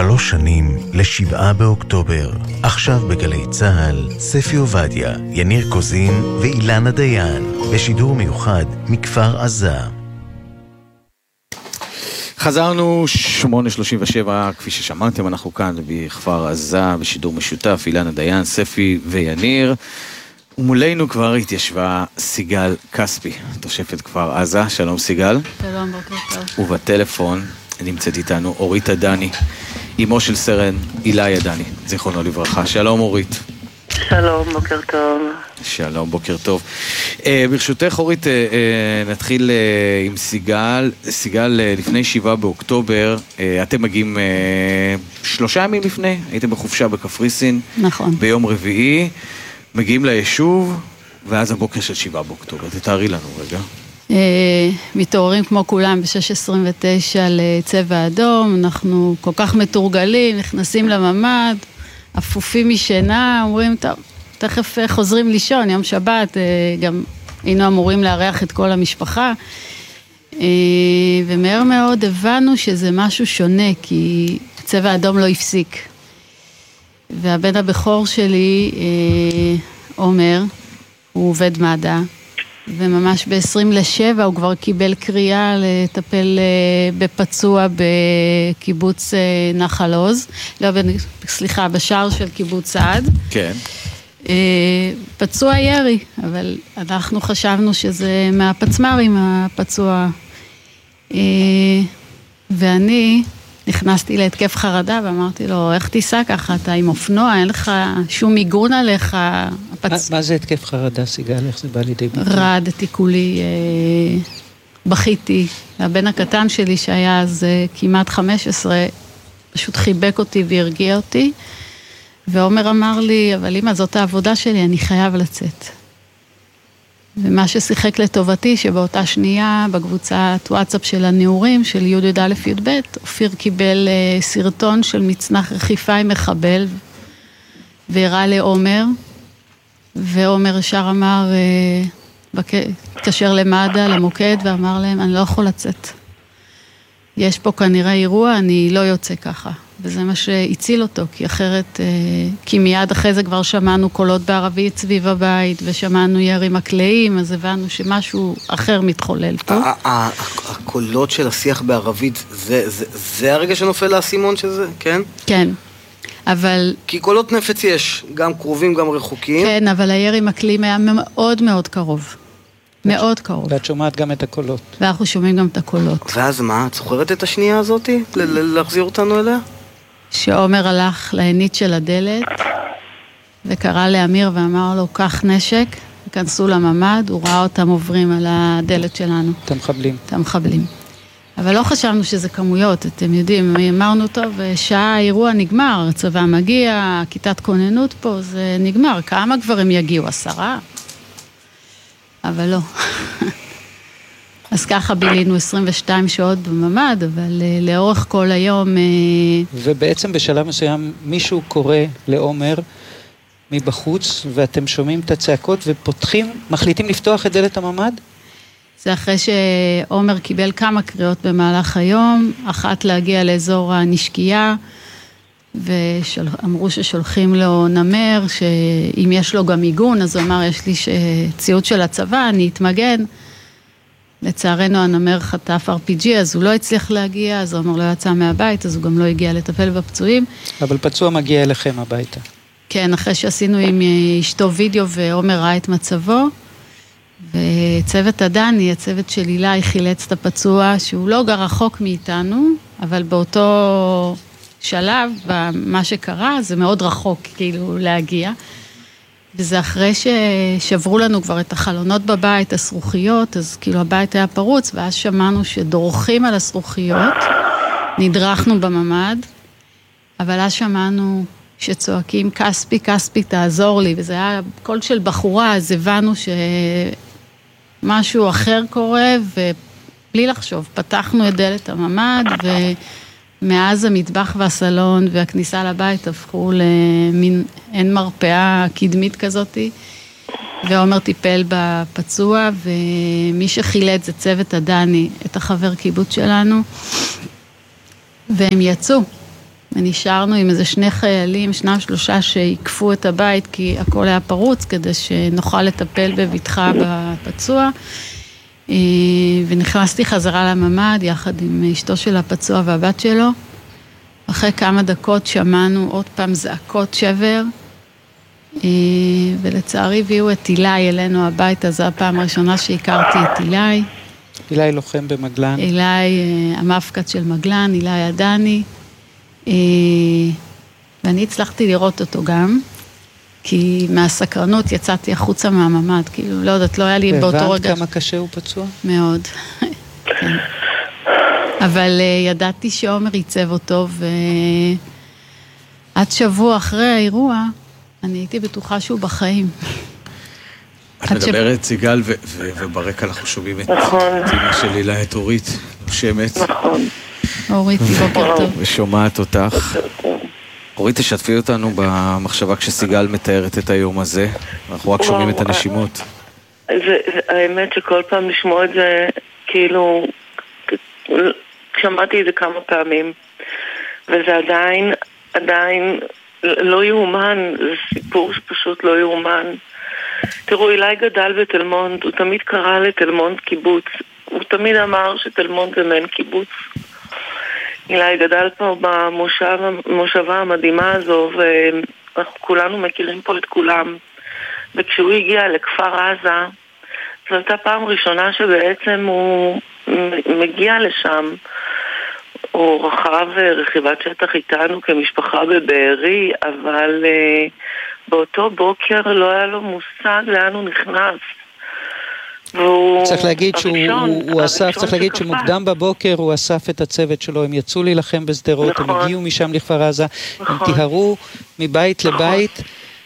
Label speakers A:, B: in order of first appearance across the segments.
A: 3 שנים ל7 באוקטובר. עכשיו בגלי צהל, ספי עובדיה, יניר קוזין ואילנה דיין, בשידור מיוחד מכפר עזה.
B: חזרנו 8:37, כפי ששמעתם, אנחנו כאן בכפר עזה, בשידור משותף, אילנה דיין, ספי ויניר. ומולנו כבר התיישבה סיגל כספי, תושבת כפר עזה. שלום סיגל.
C: שלום, בוקר טוב.
B: ובטלפון נמצאת איתנו אורית עדני, אמו של סרן אילי עדני, זיכרונו לברכה. שלום אורית.
D: שלום, בוקר טוב.
B: שלום, בוקר טוב. ברשותך אורית, נתחיל עם סיגל. סיגל, לפני 7 באוקטובר, אתם מגיעים 3 ימים לפני, הייתם בחופשה בקפריסין.
C: נכון.
B: ביום רביעי, מגיעים ליישוב, ואז הבוקר של 7 באוקטובר. תתארי לנו רגע.
C: מתעוררים כמו כולם ב-6:29 לצבע אדום, אנחנו כל כך מתורגלים, נכנסים לממד, אפופים משינה, אומרים, טוב, תכף חוזרים לישון, יום שבת, גם היינו אמורים לארח את כל המשפחה, ומהר מאוד הבנו שזה משהו שונה, כי צבע אדום לא הפסיק. והבן הבכור שלי, עומר, הוא עובד מד"א, וממש ב-6:50 הוא כבר קיבל קריאה לטפל בפצוע בקיבוץ נחל עוז, לא, סליחה, בשער של קיבוץ סעד. כן. פצוע ירי, אבל אנחנו חשבנו שזה מהפצמ"רים, הפצוע. ואני נכנסתי להתקף חרדה ואמרתי לו, איך תיסע ככה? אתה עם אופנוע, אין לך שום מיגון עליך.
E: מה זה התקף חרדה, סיגל? איך זה בא לידי ביטוי?
C: רעדתי כולי, בכיתי. הבן הקטן שלי שהיה אז כמעט 15, פשוט חיבק אותי והרגיע אותי. ועומר אמר לי, אבל אמא, זאת העבודה שלי, אני חייב לצאת. ומה ששיחק לטובתי, שבאותה שנייה, בקבוצת וואטסאפ של הנעורים, של י"א-י"ב, אופיר קיבל סרטון של מצנח רכיפה עם מחבל, והראה לעומר, ועומר ישר אמר, התקשר למד"א, למוקד, ואמר להם, אני לא יכול לצאת. יש פה כנראה אירוע, אני לא יוצא ככה. וזה מה שהציל אותו, כי אחרת, כי מיד אחרי זה כבר שמענו קולות בערבית סביב הבית, ושמענו ירי מקלעים, אז הבנו שמשהו אחר מתחולל פה.
F: הקולות של השיח בערבית, זה הרגע שנופל לאסימון שזה, כן?
C: כן, אבל...
F: כי קולות נפץ יש, גם קרובים, גם רחוקים.
C: כן, אבל הירי מקלעים היה מאוד מאוד קרוב. מאוד קרוב.
E: ואת שומעת גם את הקולות.
C: ואנחנו שומעים גם את הקולות.
F: ואז מה? את זוכרת את השנייה הזאת? להחזיר אותנו אליה?
C: שעומר הלך לעינית של הדלת, וקרא לאמיר ואמר לו, קח נשק, וכנסו לממד, הוא ראה אותם עוברים על הדלת שלנו.
E: אתם מחבלים.
C: אתם מחבלים. אבל לא חשבנו שזה כמויות, אתם יודעים, אמרנו טוב, שעה האירוע נגמר, הצבא מגיע, כיתת כוננות פה, זה נגמר, כמה כבר הם יגיעו? 10? אבל לא. אז ככה בילינו 22 שעות בממד, אבל לאורך כל היום...
E: ובעצם בשלב מסוים מישהו קורא לעומר מבחוץ, ואתם שומעים את הצעקות ופותחים, מחליטים לפתוח את דלת הממד?
C: זה אחרי שעומר קיבל כמה קריאות במהלך היום, אחת להגיע לאזור הנשקייה, ואמרו ששולחים לו נמר, שאם יש לו גם מיגון, אז הוא אמר, יש לי ציוד של הצבא, אני אתמגן. לצערנו הנמר חטף RPG, אז הוא לא הצליח להגיע, אז הוא אמר לא יצא מהבית, אז הוא גם לא הגיע לטפל בפצועים.
E: אבל פצוע מגיע אליכם הביתה.
C: כן, אחרי שעשינו עם אשתו וידאו, ועומר ראה את מצבו, וצוות עדני, הצוות של אילי, חילץ את הפצוע, שהוא לא גר רחוק מאיתנו, אבל באותו שלב, מה שקרה, זה מאוד רחוק כאילו להגיע, וזה אחרי ששברו לנו כבר את החלונות בבית, הסרוכיות, אז כאילו הבית היה פרוץ, ואז שמענו שדורכים על הסרוכיות, נדרכנו בממד, אבל אז שמענו שצועקים, כספי, כספי, תעזור לי, וזה היה קול של בחורה, אז הבנו שמשהו אחר קורה, ובלי לחשוב, פתחנו את דלת הממד, ומאז המטבח והסלון והכניסה לבית הפכו למין אין מרפאה קדמית כזאת, ועומר טיפל בפצוע, ומי שחילץ זה צוות עדני, את החבר קיבוץ שלנו, והם יצאו. ונשארנו עם איזה 2 חיילים, 2-3 שיקפו את הבית, כי הכל היה פרוץ, כדי שנוכל לטפל בבטחה בפצוע. ונכנסתי חזרה לממד, יחד עם אשתו של הפצוע והבת שלו. אחרי כמה דקות שמענו עוד פעם זעקות שבר, ולצערי הביאו את אילי אלינו הביתה, זו הפעם הראשונה שהכרתי את אילי.
E: אילי לוחם במגלן.
C: אילי המפקד של מגלן, אילי עדני. ואני הצלחתי לראות אותו גם, כי מהסקרנות יצאתי החוצה מהממד, כאילו לא יודעת, לא היה לי באותו רגע.
E: והבנת כמה קשה הוא פצוע?
C: מאוד. כן. אבל ידעתי שעומר ייצב אותו, ועד שבוע אחרי האירוע, אני הייתי בטוחה שהוא בחיים.
B: את מדברת סיגל, וברקע אנחנו שומעים את אמא של הילה, את אורית, נושמת.
D: נכון.
C: אורית, בוקר טוב.
B: ושומעת אותך. אורית, תשתפי אותנו במחשבה כשסיגל מתארת את היום הזה. אנחנו רק שומעים את הנשימות.
D: האמת שכל פעם לשמוע את זה, כאילו, שמעתי את זה כמה פעמים, וזה עדיין לא יאומן, זה סיפור שפשוט לא יאומן. תראו, אילי גדל בתל מונד, הוא תמיד קרא לתל מונד קיבוץ, הוא תמיד אמר שתל מונד זה מעין קיבוץ. אילי גדל פה במושבה המדהימה הזו, ואנחנו כולנו מכירים פה את כולם. וכשהוא הגיע לכפר עזה, זו הייתה פעם ראשונה שבעצם הוא מגיע לשם. הוא רכב רכיבת שטח איתנו כמשפחה בבארי, אבל באותו בוקר לא היה לו מושג לאן הוא נכנס.
E: צריך להגיד שהוא אסף, צריך להגיד שמוקדם בבוקר הוא אסף את הצוות שלו, הם יצאו להילחם בשדרות, הם הגיעו משם לכפר עזה, הם תיהרו מבית לבית,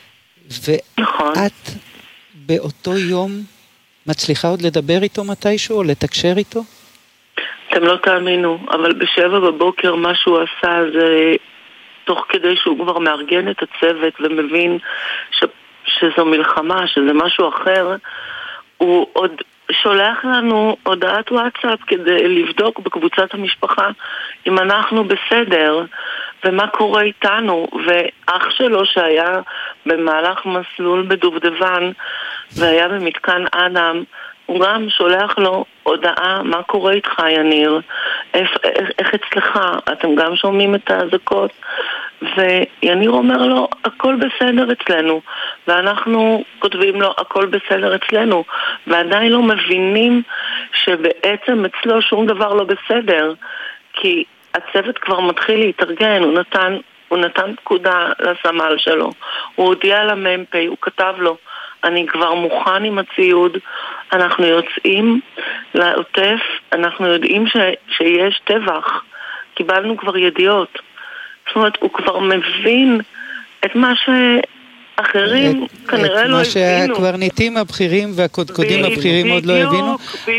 E: ואת באותו יום מצליחה עוד לדבר איתו מתישהו או לתקשר איתו?
D: אתם לא תאמינו, אבל ב7 בבוקר מה שהוא עשה זה תוך כדי שהוא כבר מארגן את הצוות ומבין שזו מלחמה, שזה משהו אחר, הוא עוד שולח לנו הודעת וואטסאפ כדי לבדוק בקבוצת המשפחה אם אנחנו בסדר ומה קורה איתנו. ואח שלו שהיה במהלך מסלול בדובדבן והיה במתקן אדם, הוא גם שולח לו הודעה, מה קורה איתך יניר? איך אצלך? אתם גם שומעים את האזעקות? ויניר אומר לו, הכל בסדר אצלנו. ואנחנו כותבים לו, הכל בסדר אצלנו. ועדיין לא מבינים שבעצם אצלו שום דבר לא בסדר. כי הצוות כבר מתחיל להתארגן, הוא נתן פקודה לסמל שלו. הוא הודיע למ"פ, הוא כתב לו, אני כבר מוכן עם הציוד, אנחנו יוצאים לעוטף, אנחנו יודעים שיש טבח, קיבלנו כבר ידיעות. זאת אומרת, הוא כבר מבין את מה שאחרים כנראה לא הבינו.
E: מה שהקברניטים הבכירים והקודקודים הבכירים עוד לא הבינו.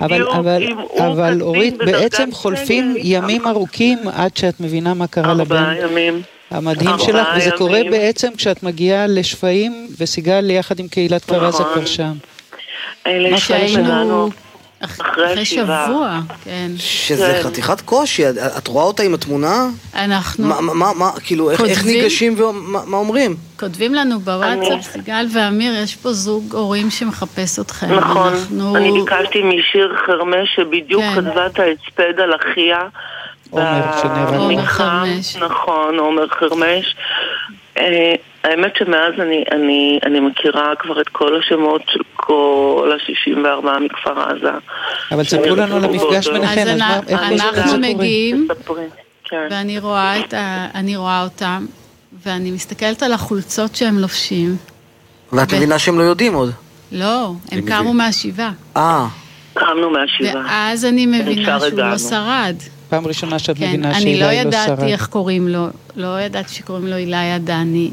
E: אבל אורית, בעצם חולפים ימים ארוכים עד שאת מבינה מה קרה לבן.
D: 4 ימים.
E: המדהים שלך, וזה קורה בעצם כשאת מגיעה לשפיים וסיגל יחד עם קהילת כפר עזה כבר שם.
D: אלה שהיינו אחרי
C: שבוע, כן.
F: שזה חתיכת קושי, את רואה אותה עם התמונה?
C: אנחנו...
F: כאילו, איך ניגשים ומה אומרים?
C: כותבים לנו בוואטסאפ, סיגל ואמיר, יש פה זוג הורים שמחפש אתכם.
D: נכון, אני ביקשתי משיר חרמש שבדיוק כתבה את ההספד על אחיה,
C: עומר חרמש.
D: נכון, עומר חרמש. האמת שמאז אני מכירה כבר את כל השמות של כל ה-64 מכפר עזה.
E: אבל ספרו לנו על המפגש ביניכם.
C: אז אנחנו מגיעים, ואני רואה אותם, ואני מסתכלת על החולצות שהם לובשים.
F: ואת מבינה שהם לא יודעים עוד?
C: לא, הם קמו מהשבעה.
D: קמנו מהשבעה.
C: ואז אני מבינה שהוא לא שרד.
E: פעם ראשונה שאת מבינה
C: כן,
E: שאילי לא שרד.
C: אני לא ידעתי איך קוראים לו, לא ידעתי שקוראים לו אילי עדני.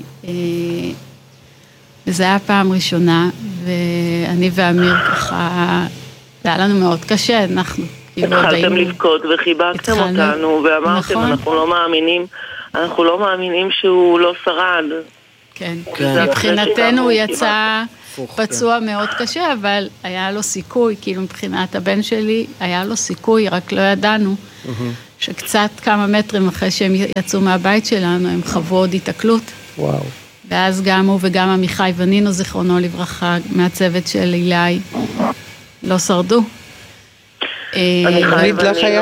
C: וזה היה פעם ראשונה, ואני ואמיר ככה, זה היה לנו מאוד קשה, אנחנו...
D: התחלתם לבכות וחיבקתם אותנו, ואמרתם, אנחנו לא מאמינים שהוא לא שרד.
C: כן, מבחינתנו הוא יצא פצוע מאוד קשה, אבל היה לו סיכוי, כאילו מבחינת הבן שלי, היה לו סיכוי, רק לא ידענו שקצת כמה מטרים אחרי שהם יצאו מהבית שלנו, הם חוו עוד התקלות.
E: וואו.
C: ואז גם הוא וגם עמיחי ונינו, זיכרונו לברכה, מהצוות של אילי, לא שרדו.
E: אורית,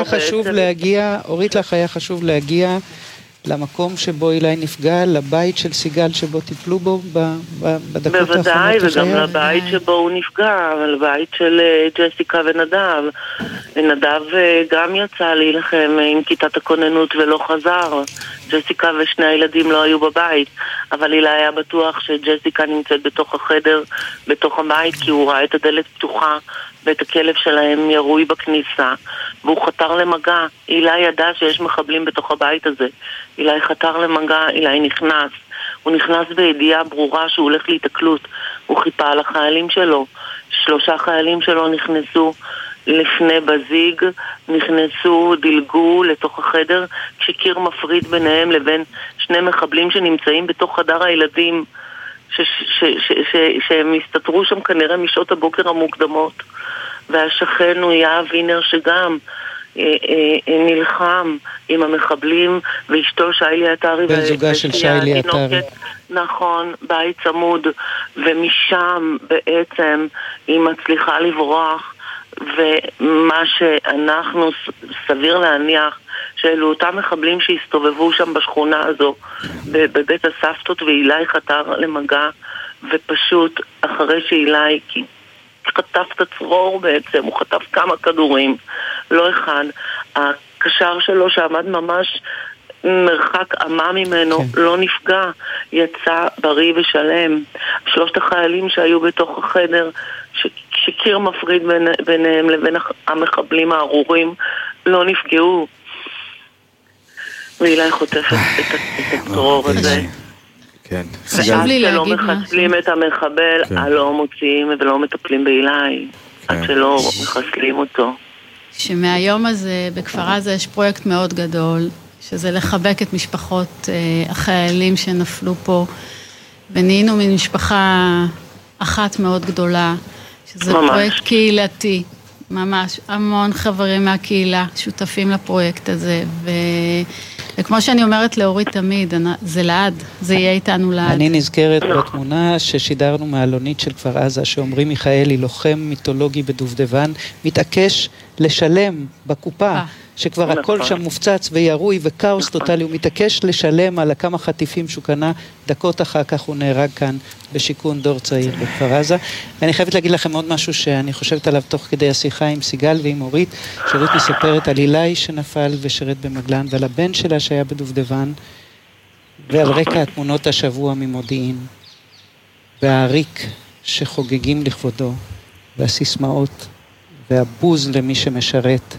E: לך היה חשוב להגיע למקום שבו אילי נפגע, לבית של סיגל שבו טיפלו בו בדקות האחרונות.
D: בוודאי, וגם לבית שבו הוא נפגע, לבית של ג'סיקה ונדב. ונדב גם יצא להילחם עם כיתת הכוננות ולא חזר. ג'סיקה ושני הילדים לא היו בבית, אבל אילי היה בטוח שג'סיקה נמצאת בתוך החדר, בתוך הבית, כי הוא ראה את הדלת פתוחה ואת הכלב שלהם ירוי בכניסה, והוא חתר למגע. אילי ידע שיש מחבלים בתוך הבית הזה. אילי חתר למגע, אילי נכנס. הוא נכנס בידיעה ברורה שהוא הולך להתקלות. הוא חיפה על החיילים שלו. 3 חיילים שלו נכנסו לפני בזיג, נכנסו, דילגו לתוך החדר, כשקיר מפריד ביניהם לבין 2 מחבלים שנמצאים בתוך חדר הילדים, שהם הסתתרו שם כנראה משעות הבוקר המוקדמות. והשכן הוא יאב וינר שגם נלחם עם המחבלים, ואשתו שיילי עטרי,
E: בן זוגה של שיילי עטרי,
D: נכון, בית צמוד, ומשם בעצם היא מצליחה לברוח. ומה שאנחנו סביר להניח שאלו אותם מחבלים שהסתובבו שם בשכונה הזו בבית הסבתות, ואילי חתר למגע, ופשוט אחרי שאילי חטף את הצרור בעצם, הוא חטף כמה כדורים, לא אחד. הקשר שלו שעמד ממש מרחק אמה ממנו, כן. לא נפגע, יצא בריא ושלם. 3 החיילים שהיו בתוך החדר, שקיר מפריד ביניהם לבין המחבלים הארורים, לא נפגעו. ואילי חוטפת את הצרור הזה.
B: כן.
C: חשוב לי להגיד
D: משהו. עד שלא מחסלים את המחבל, לא מוציאים ולא מטפלים באילי. עד שלא מחסלים אותו.
C: שמהיום הזה בכפר עזה יש פרויקט מאוד גדול, שזה לחבק את משפחות החיילים שנפלו פה, ונהיינו ממשפחה אחת מאוד גדולה, שזה ממש. פרויקט קהילתי, ממש, המון חברים מהקהילה שותפים לפרויקט הזה, וכמו שאני אומרת לאורית תמיד, זה לעד, זה יהיה איתנו לעד.
E: אני נזכרת בתמונה ששידרנו מהלונית של כפר עזה, שאומרים מיכאלי, לוחם מיתולוגי בדובדבן, מתעקש לשלם בקופה, שכבר הכל שם מופצץ וירוי וקאוס טוטלי, הוא מתעקש לשלם על כמה חטיפים שהוא קנה, דקות אחר כך הוא נהרג כאן בשיכון דור צעיר בכפר עזה. ואני חייבת להגיד לכם עוד משהו שאני חושבת עליו תוך כדי השיחה עם סיגל ועם אורית, שאורית מספרת על אילי שנפל ושרת במגלן, ועל הבן שלה שהיה בדובדבן, ועל רקע התמונות השבוע ממודיעין, והעריק שחוגגים לכבודו, והסיסמאות, והבוז למי שמשרת,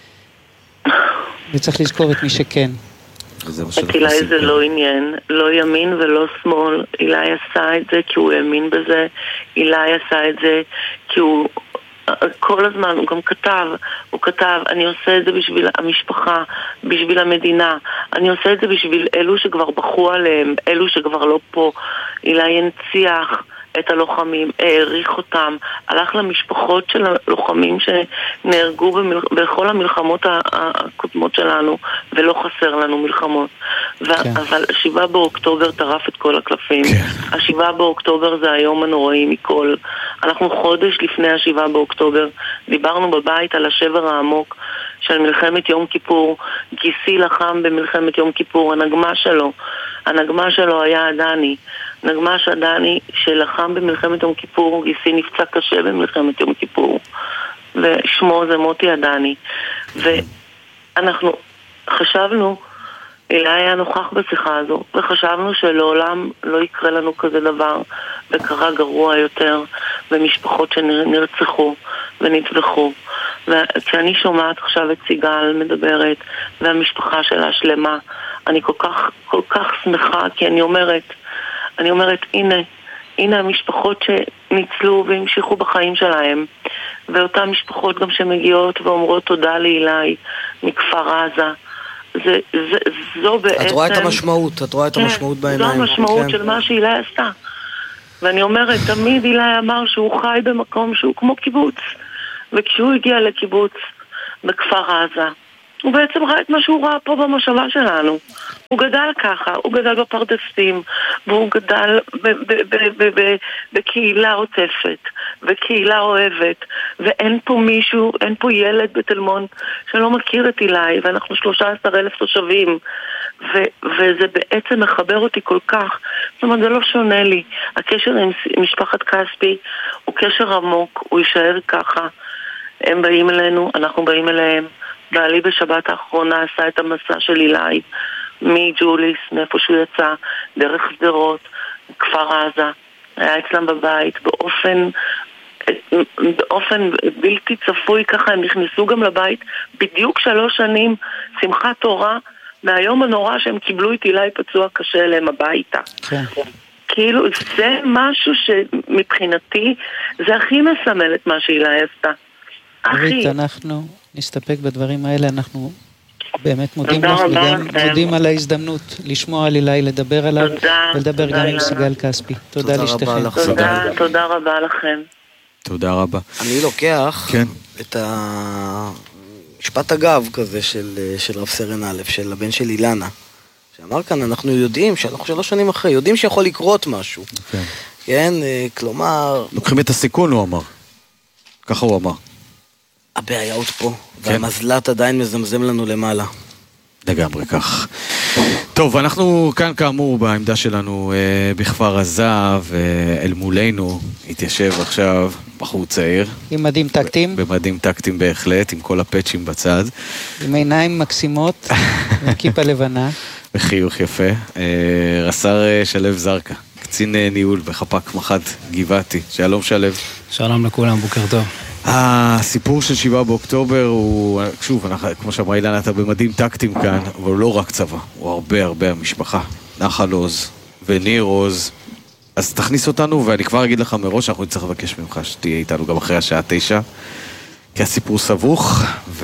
E: וצריך לזכור את מי שכן.
D: את אילי זה לא עניין, לא ימין ולא שמאל. אילי עשה את זה כי הוא האמין בזה, אילי עשה את זה כי הוא כל הזמן, הוא גם כתב, אני עושה את זה בשביל המשפחה, בשביל המדינה, אני עושה את זה בשביל אלו שכבר בחרו עליהם, אלו שכבר לא פה. אילי הנציח את הלוחמים, העריך אותם, הלך למשפחות של הלוחמים שנהרגו בכל המלחמות הקודמות שלנו, ולא חסר לנו מלחמות. אבל 7 באוקטובר טרף את כל הקלפים. 7 באוקטובר זה היום הנוראי מכל. אנחנו חודש לפני 7 באוקטובר, דיברנו בבית על השבר העמוק של מלחמת יום כיפור. גיסי לחם במלחמת יום כיפור, הנגמה שלו היה עדני. נגמש עדני שלחם במלחמת יום כיפור, גיסי נפצע קשה במלחמת יום כיפור, ושמו זה מוטי עדני. ואנחנו חשבנו, אילי היה נוכח בשיחה הזו, וחשבנו שלעולם לא יקרה לנו כזה דבר, וקרה גרוע יותר, ומשפחות שנרצחו ונטבחו. וכשאני שומעת עכשיו את סיגל מדברת, והמשפחה שלה שלמה, אני כל כך שמחה, כי אני אומרת, הנה המשפחות שניצלו והמשיכו בחיים שלהם, ואותן משפחות גם שמגיעות ואומרות תודה לאילי מכפר עזה. זו בעצם...
F: את רואה את המשמעות, בעיניים.
D: זו המשמעות של מה שאילי עשתה. ואני אומרת, תמיד אילי אמר שהוא חי במקום שהוא כמו קיבוץ. וכשהוא הגיע לקיבוץ בכפר עזה, הוא בעצם ראה את מה שהוא ראה פה במושבה שלנו. הוא גדל ככה, הוא גדל בפרדסים, והוא גדל בקהילה עוטפת, וקהילה אוהבת, ואין פה מישהו, אין פה ילד בתלמון שלא מכיר את אילי, ואנחנו 13,000 תושבים, וזה בעצם מחבר אותי כל כך. זאת אומרת, זה לא שונה לי. הקשר עם משפחת כספי הוא קשר עמוק, הוא יישאר ככה. הם באים אלינו, אנחנו באים אליהם. בעלי בשבת האחרונה עשה את המסע של אילי מג'וליס, מאיפה שהוא יצא, דרך שדרות, כפר עזה, היה אצלם בבית, באופן בלתי צפוי ככה, הם נכנסו גם לבית, בדיוק 3 שנים, שמחת תורה, מהיום הנורא שהם קיבלו את אילי פצוע קשה אליהם הביתה.
E: כן.
D: כאילו זה משהו שמבחינתי, זה הכי מסמל את מה שאילי עשתה.
E: אורית, אנחנו נסתפק בדברים האלה, אנחנו באמת מודים לך וגם מודים על ההזדמנות לשמוע על אילי, לדבר עליו ולדבר גם עם סיגל כספי. תודה לשתיכם.
D: תודה רבה לכם.
B: תודה רבה.
F: אני לוקח את המשפט אגב כזה של רב סרן א', של הבן של אילנה, שאמר כאן, אנחנו יודעים, שאנחנו 3 שנים אחרי, יודעים שיכול לקרות משהו. כן, כלומר...
B: לוקחים את הסיכון, הוא אמר. ככה הוא אמר.
F: הבעיות פה, והמזלת עדיין מזמזם לנו למעלה.
B: לגמרי כך. טוב, אנחנו כאן כאמור בעמדה שלנו בכפר עזה, ואל מולנו התיישב עכשיו בחור צעיר. עם
E: מדים טקטיים?
B: במדים טקטיים בהחלט, עם כל הפאצ'ים בצד.
E: עם עיניים מקסימות, עם כיפה לבנה.
B: וחיוך יפה. רס"ר שלו זרקא, קצין ניהול בחפ"ק מח"ט גבעתי. שלום שלו.
G: שלום לכולם, בוקר טוב.
B: הסיפור של 7 באוקטובר הוא, שוב, כמו שאמרה אילנה, אתה במדים טקטיים כאן, אבל הוא לא רק צבא, הוא הרבה המשפחה. נחל עוז וניר עוז. אז תכניס אותנו, ואני כבר אגיד לך מראש, אנחנו נצטרך לבקש ממך שתהיה איתנו גם אחרי השעה 9, כי הסיפור סבוך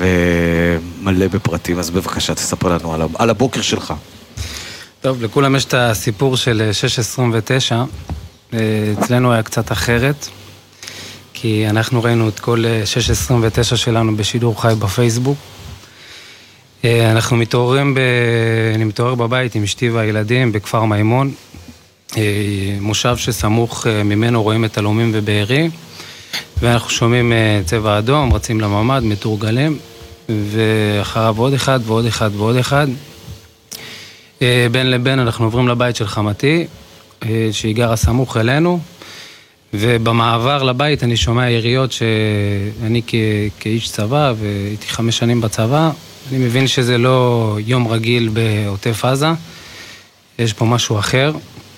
B: ומלא בפרטים, אז בבקשה תספר לנו על הבוקר שלך.
G: טוב, לכולם יש את הסיפור של 629, אצלנו היה קצת אחרת, כי אנחנו ראינו את כל 629 שלנו בשידור חי בפייסבוק. אנחנו אני מתעורר בבית עם אשתי והילדים בכפר מימון, מושב שסמוך ממנו רואים את אלומים ובארי, ואנחנו שומעים צבע אדום, רצים לממד, מתורגלים, ואחריו עוד אחד ועוד אחד ועוד אחד. בין לבין אנחנו עוברים לבית של חמתי, שהיא גרה סמוך אלינו, ובמעבר לבית אני שומע יריות שאני כאיש צבא, והייתי 5 שנים בצבא, אני מבין שזה לא יום רגיל בעוטף עזה, יש פה משהו אחר,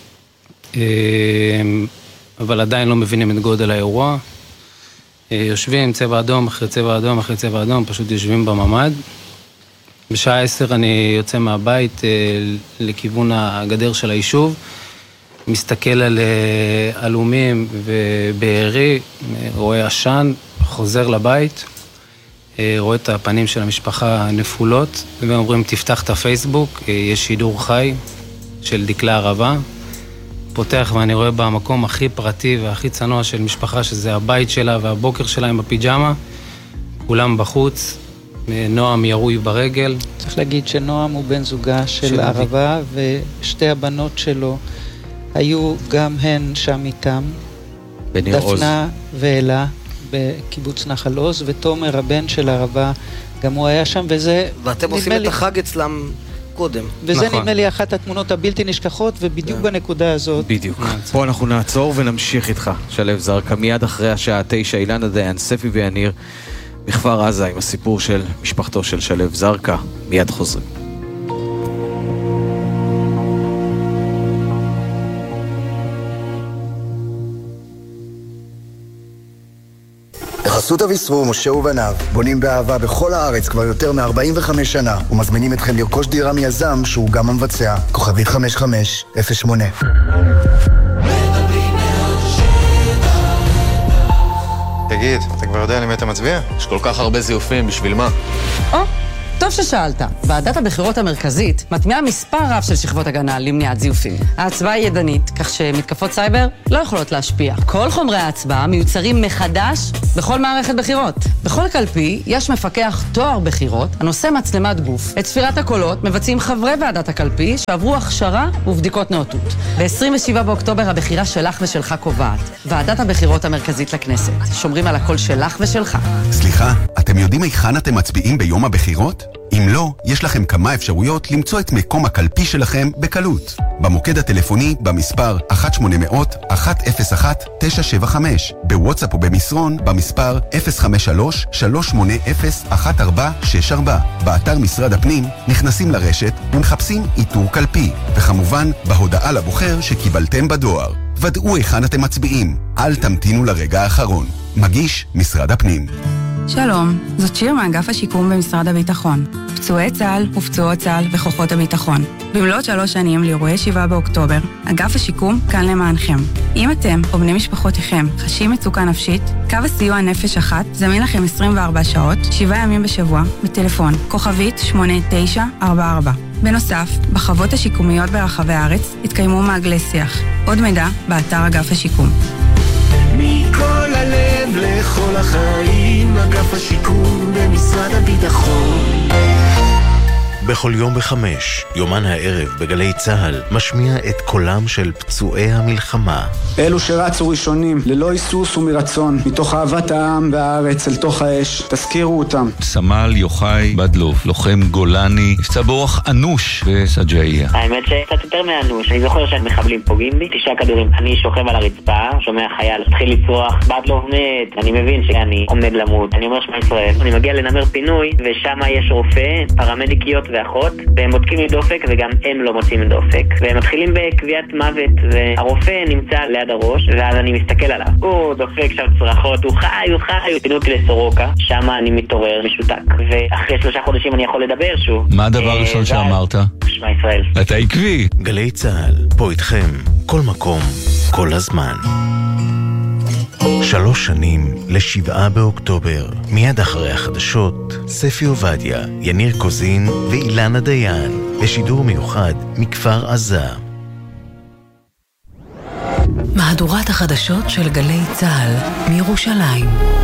G: אבל עדיין לא מבינים את גודל האירוע. יושבים צבע אדום אחרי צבע אדום אחרי צבע אדום, פשוט יושבים בממד. בשעה 10 אני יוצא מהבית לכיוון הגדר של היישוב, מסתכל על אלומים ובארי, רואה עשן, חוזר לבית, רואה את הפנים של המשפחה נפולות, ואומרים תפתח את הפייסבוק, יש שידור חי של דקלה ערבה, פותח ואני רואה במקום הכי פרטי והכי צנוע של משפחה, שזה הבית שלה והבוקר שלה עם הפיג'מה, כולם בחוץ, נועם ירוי ברגל.
E: צריך להגיד שנועם הוא בן זוגה של ערבה, ושתי הבנות שלו היו גם הן שם איתם, דפנה ואלה בקיבוץ נחל עוז, ותומר הבן של ערבה גם הוא היה שם, וזה
F: ואתם עושים את החג אצלם קודם.
E: וזה נדמה לי אחת התמונות הבלתי נשכחות, ובדיוק בנקודה הזאת.
B: בדיוק. פה אנחנו נעצור ונמשיך איתך, שלו זרקא, מיד אחרי השעה 9, אילנה דיין, ספי ויניר, בכפר עזה, עם הסיפור של משפחתו של שלו זרקא. מיד חוזרים.
H: בחסות אביסרו, משה ובניו, בונים באהבה בכל הארץ כבר יותר מ-45 שנה, ומזמינים אתכם לרכוש דירה מיזם שהוא גם המבצע. כוכבית 5508.
I: תגיד, אתה כבר יודע למי אתה מצביע?
J: יש כל כך הרבה זיופים, בשביל מה?
K: טוב
I: טוב ששאלת. ועדת הבחירות המרכזית מטמיעה מספר רב של שכבות הגנה למניעת זיופים. ההצבעה היא ידנית, כך שמתקפות סייבר לא יכולות להשפיע. כל חומרי ההצבעה מיוצרים מחדש בכל מערכת בחירות. בכל קלפי יש מפקח תואר בחירות הנושא מצלמת גוף. את ספירת הקולות מבצעים חברי ועדת הקלפי שעברו הכשרה ובדיקות נאותות. ב-27 באוקטובר הבחירה שלך ושלך קובעת. ועדת הבחירות המרכזית לכנסת. שומרים על הקול שלך ושלך.
J: סליחה, אתם יודעים היכן אתם מצביעים ביום הבחירות? אם לא, יש לכם כמה אפשרויות למצוא את מקום הקלפי שלכם בקלות. במוקד הטלפוני במספר 1-800-101-975, בוואטסאפ או במסרון במספר 053-380-1464. באתר משרד הפנים נכנסים לרשת ומחפשים איתור קלפי, וכמובן בהודעה לבוחר שקיבלתם בדואר. ודאו היכן אתם מצביעים, אל תמתינו לרגע האחרון. מגיש משרד הפנים.
K: שלום, זאת שיר מאגף השיקום במשרד הביטחון. פצועי צה"ל ופצועות צה"ל וכוחות הביטחון. במלאת 3 שנים לאירועי 7 באוקטובר, אגף השיקום כאן למענכם. אם אתם או בני משפחותיכם חשים מצוקה נפשית, קו הסיוע נפש אחת זמין לכם 24 שעות, 7 ימים בשבוע, בטלפון כוכבית 8944. בנוסף, בחוות השיקומיות ברחבי הארץ התקיימו מעגלי שיח. עוד מידע באתר אגף השיקום.
L: מכל הלב לכל החיים, אגף השיקום במשרד הביטחון.
A: בכל יום ב5, יומן הערב בגלי צהל משמיע את קולם של פצועי המלחמה.
M: אלו שרצו ראשונים, ללא היסוס ומרצון, מתוך אהבת העם והארץ אל תוך האש, תזכירו אותם.
N: סמל יוחאי בדלוב, לוחם גולני, נפצע באורח אנוש בסג'איה.
O: האמת שקצת יותר מאנוש, אני זוכר שהמחבלים פוגעים בי, 9 כדורים. אני שוכב על הרצפה, שומע חייל, התחיל לצרוח, בדלוב מת, אני מבין שאני עומד למות, אני אומר שמע ישראל. אני מגיע לנמר פינוי, ושם יש רופא, פרמדיקיות ואחות, והם בודקים לי דופק וגם הם לא מוצאים דופק, והם מתחילים בקביעת מוות, והרופא נמצא ליד הראש, ואז אני מסתכל עליו, הוא דופק שם צרחות, הוא חי, פינו אותי לסורוקה, שם אני מתעורר משותק, ואחרי 3 חודשים אני יכול לדבר שוב.
N: מה הדבר הראשון שאמרת?
O: שמע ישראל.
N: אתה עקבי.
A: גלי צהל, פה איתכם, כל מקום, כל הזמן. 3 שנים ל7 באוקטובר. מיד אחרי החדשות, ספי עובדיה, יניר קוזין ואילנה דיין, בשידור מיוחד מכפר עזה.
P: מהדורת החדשות של גלי צהל מירושלים.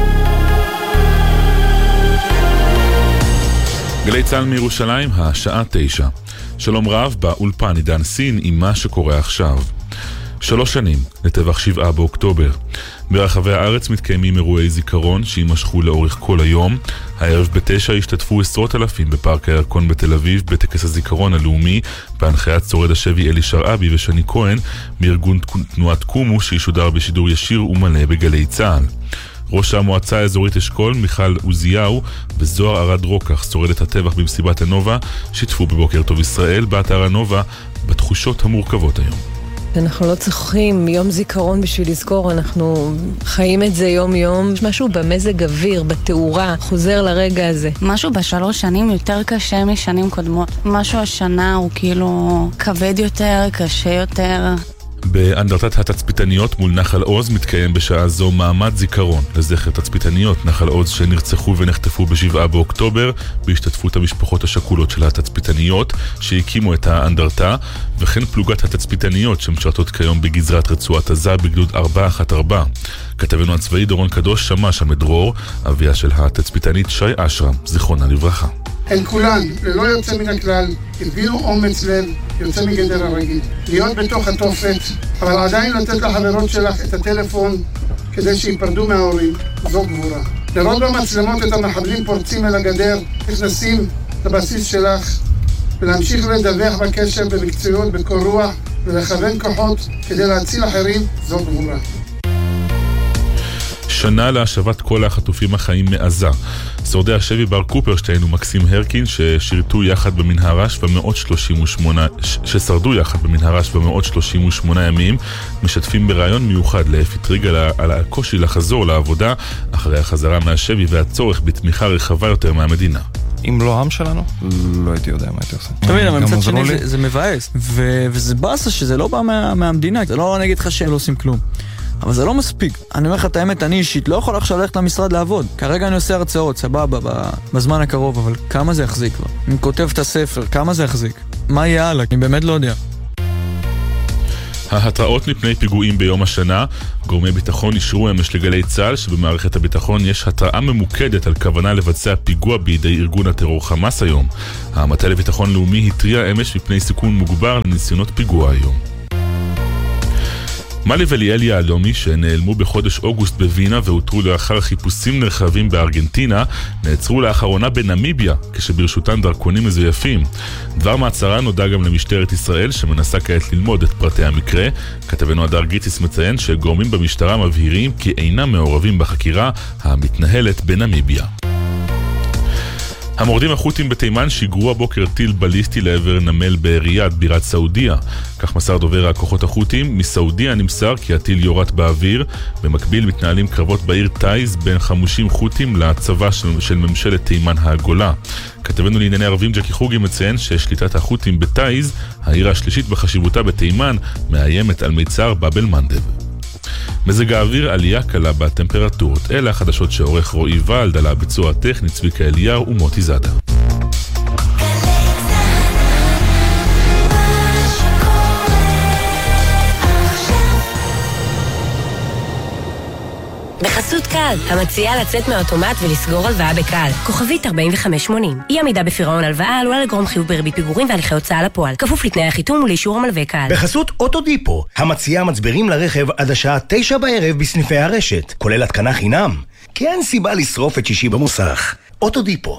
Q: גלי צהל מירושלים, השעה 9. שלום רב, באולפן עידן סין עם מה שקורה עכשיו. 3 שנים לטבח 7 באוקטובר. ברחבי הארץ מתקיימים אירועי זיכרון שימשכו לאורך כל היום. הערב ב9 השתתפו 10,000 בפארק הירקון בתל אביב בטקס הזיכרון הלאומי בהנחיית שורד השבי אלי שרעבי ושני כהן מארגון תנועת קומו שישודר בשידור ישיר ומלא בגלי צהל. ראש המועצה האזורית אשכול מיכל עוזיהו וזוהר ארד רוקח, שורדת הטבח במסיבת הנובה, שיתפו בבוקר טוב ישראל באתר הנובה בתחושות המורכבות היום.
R: אנחנו לא צריכים יום זיכרון בשביל לזכור, אנחנו חיים את זה יום יום. יש משהו במזג אוויר, בתאורה, חוזר לרגע הזה.
K: משהו ב3 שנים יותר קשה משנים קודמות. משהו השנה הוא כאילו כבד יותר, קשה יותר.
Q: באנדרטת התצפיתניות מול נחל עוז מתקיים בשעה זו מעמד זיכרון לזכר תצפיתניות נחל עוז שנרצחו ונחטפו ב7 באוקטובר בהשתתפות המשפחות השכולות של התצפיתניות שהקימו את האנדרטה, וכן פלוגת התצפיתניות שמשרתות כיום בגזרת רצועת עזה בגדוד 414. כתבנו הצבאי דורון קדוש שמע שם את דרור, אביה של התצפיתנית שי אשרם, זיכרונה לברכה.
S: הן כולן, ללא יוצא מן הכלל, הפגינו אומץ לב, יוצא מגדר הרגיל. להיות בתוך התופת, אבל עדיין לתת לחברות שלך את הטלפון כדי שיפרדו מההורים, זו גבורה. לראות במצלמות את המחבלים פורצים אל הגדר, נכנסים לבסיס שלך, ולהמשיך לדווח בקשר במקצועיות, בקור רוח, ולכוון כוחות כדי להציל אחרים, זו גבורה.
Q: שנה להשבת כל החטופים החיים מעזה. שורדי השבי בר קופרשטיין ומקסים הרקין ששרדו יחד במנהרש במאות 38 ימים משתפים ברעיון מיוחד לאפי טריגה על הקושי לחזור לעבודה אחרי החזרה מהשבי והצורך בתמיכה רחבה יותר מהמדינה.
T: אם לא העם שלנו, לא הייתי יודע מה הייתי עושה.
U: תמיד, אבל מצד שני זה מבאס, וזה באסה שזה לא בא מהמדינה, זה לא נגיד לך שהם לא עושים כלום. אבל זה לא מספיק. אני אומר לך את האמת, אני אישית לא יכול עכשיו ללכת למשרד לעבוד. כרגע אני עושה הרצאות, סבבה, בזמן הקרוב, אבל כמה זה יחזיק כבר? אני כותב את הספר, כמה זה יחזיק? מה יהיה הלאה? אני באמת לא יודע.
Q: ההתראות מפני פיגועים ביום השנה, גורמי ביטחון אישרו אמש לגלי צה"ל שבמערכת הביטחון יש התראה ממוקדת על כוונה לבצע פיגוע בידי ארגון הטרור חמאס היום. המטה לביטחון לאומי התריע אמש מפני סיכון מוגבר לניסיונות פיגוע היום. מלי וליאל יהלומי, שנעלמו בחודש אוגוסט בווינה והותרו לאחר חיפושים נרחבים בארגנטינה, נעצרו לאחרונה בנמיביה, כשברשותן דרכונים מזויפים. דבר מעצרה נודע גם למשטרת ישראל, שמנסה כעת ללמוד את פרטי המקרה. כתבנו הדר גיציס מציין שגורמים במשטרה מבהירים כי אינם מעורבים בחקירה המתנהלת בנמיביה. המורדים החות'ים בתימן שיגרו הבוקר טיל בליסטי לעבר נמל בריאד, בירת סעודיה. כך מסר דובר הכוחות החות'ים. מסעודיה נמסר כי הטיל יורט באוויר. במקביל מתנהלים קרבות בעיר טייז בין חמושים חות'ים לצבא של ממשלת תימן הגולה. כתבנו לענייני ערבים ג'קי חוגי מציין ששליטת החות'ים בטייז, העיר השלישית בחשיבותה בתימן, מאיימת על מיצר באבל מנדב. מזג האוויר, עלייה קלה בטמפרטורות. אלה החדשות שעורך רועי ולד, על הביצוע הטכני צביקה אליהו ומוטי זאדה.
V: בחסות קל, המציעה לצאת מהאוטומט ולסגור הלוואה בקל. כוכבית 4580. אי עמידה בפירעון הלוואה עלולה לגרום חיוב בריבית פיגורים והליכי הוצאה לפועל. כפוף לתנאי החיתום ולאישור המלווה קל.
W: בחסות אוטודיפו, המציעה מצברים לרכב עד השעה 9 בערב בסניפי הרשת, כולל התקנה חינם. כי אין סיבה לשרוף את שישי במוסך. אוטודיפו.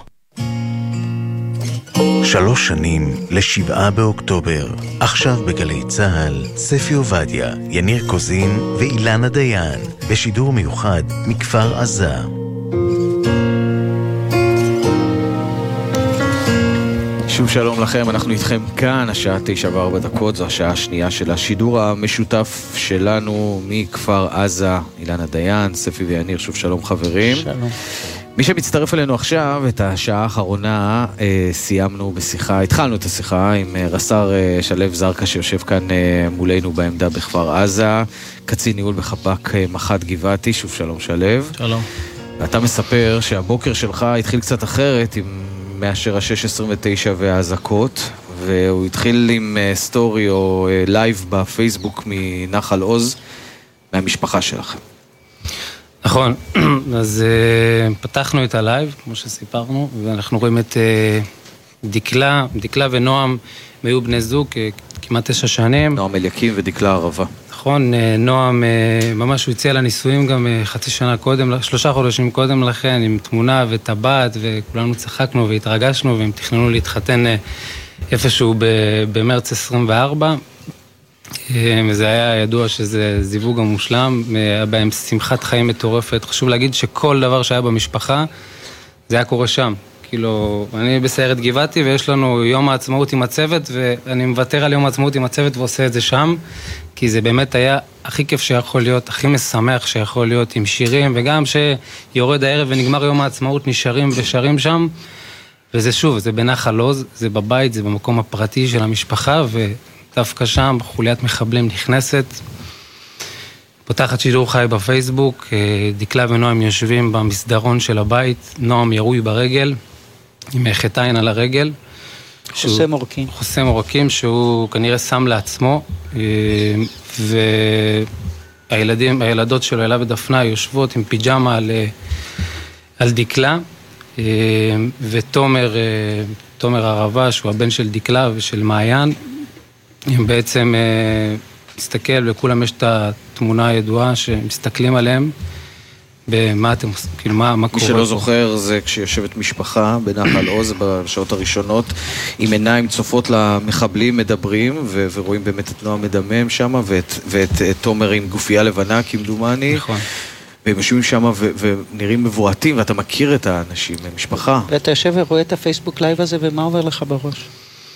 A: 3 שנים ל7 באוקטובר. עכשיו בגלי צהל, ספי עובדיה, יניר קוזין ואילנה דיין, בשידור מיוחד מכפר עזה.
B: שוב שלום לכם, אנחנו איתכם כאן, השעה 9:04, זו השעה השנייה של השידור המשותף שלנו מכפר עזה. אילנה דיין, ספי ויניר, שוב שלום חברים.
E: שלום.
B: מי שמצטרף אלינו עכשיו, את השעה האחרונה סיימנו בשיחה, התחלנו את השיחה עם רס"ר שלו זרקה שיושב כאן מולנו בעמדה בכפר עזה, קצין ניהול בחפ"ק מח"ט גבעתי. שוב שלום שלו.
E: שלום.
B: ואתה מספר שהבוקר שלך התחיל קצת אחרת מאשר ה-629 והאזעקות, והוא התחיל עם סטורי או לייב בפייסבוק מנחל עוז, מהמשפחה שלכם.
G: נכון, אז פתחנו את הלייב, כמו שסיפרנו, ואנחנו רואים את דקלה ונועם, היו בני זוג כמעט 9 שנים.
B: נועם אליקים ודקלה ערבה.
G: נכון, נועם ממש הוא הציע לנישואים גם חצי שנה קודם, 3 חודשים קודם לכן, עם תמונה וטבעת, וכולנו צחקנו והתרגשנו, והם תכננו להתחתן איפשהו במרץ 24. וזה היה ידוע שזה זיווג המושלם, היה בהם שמחת חיים מטורפת. חשוב להגיד שכל דבר שהיה במשפחה, זה היה קורה שם. כאילו, אני בסיירת גבעתי ויש לנו יום העצמאות עם הצוות, ואני מוותר על יום העצמאות עם הצוות ועושה את זה שם, כי זה באמת היה הכי כיף שיכול להיות, הכי משמח שיכול להיות, עם שירים, וגם שיורד הערב ונגמר יום העצמאות, נשארים ושרים שם, וזה שוב, זה בנחל עוז, זה בבית, זה במקום הפרטי של המשפחה, דווקא שם, חוליית מחבלים נכנסת, פותחת שידור חי בפייסבוק, דקלה ונועם יושבים במסדרון של הבית, נועם ירוי ברגל, עם חטאין על הרגל.
E: חוסם עורקים.
G: חוסם עורקים, שהוא כנראה שם לעצמו, והילדות שלו, אלה ודפנה, יושבות עם פיג'מה על דקלה, ותומר ערבה, שהוא הבן של דקלה ושל מעיין, הם בעצם מסתכל, וכולם יש את התמונה הידועה שמסתכלים עליהם, במה אתם עושים, כאילו מה קורה?
B: מי שלא זוכר, זה כשיושבת משפחה בנחל עוז בשעות הראשונות, עם עיניים צופות למחבלים מדברים, ורואים באמת את נועם מדמם שם, ואת תומר עם גופייה לבנה, כמדומני.
G: נכון.
B: והם יושבים שם ונראים מבועטים, ואתה מכיר את האנשים, משפחה.
E: ואתה יושב ורואה את הפייסבוק לייב הזה, ומה עובר לך בראש?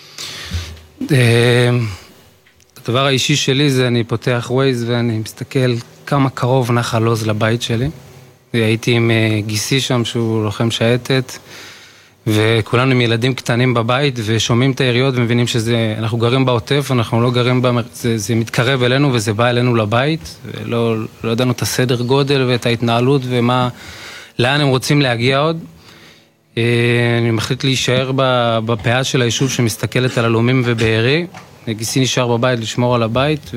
G: הדבר האישי שלי זה אני פותח ווייז ואני מסתכל כמה קרוב נחל עוז לבית שלי. הייתי עם גיסי שם שהוא לוחם שייטת, וכולנו עם ילדים קטנים בבית, ושומעים את היריות ומבינים אנחנו גרים בעוטף, אנחנו לא גרים זה מתקרב אלינו וזה בא אלינו לבית, ולא ידענו את הסדר גודל ואת ההתנהלות לאן הם רוצים להגיע עוד. אני מחליט להישאר בפאה של היישוב שמסתכלת על הלאומים ובארי. גיסי נשאר בבית לשמור על הבית,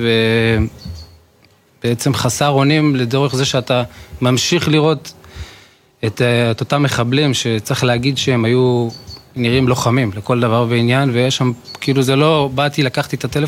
G: ובעצם חסר אונים לדרך זה שאתה ממשיך לראות את אותם מחבלים שצריך להגיד שהם היו נראים לוחמים לכל דבר ועניין, ויש שם, כאילו זה לא, באתי, לקחתי את הטלפון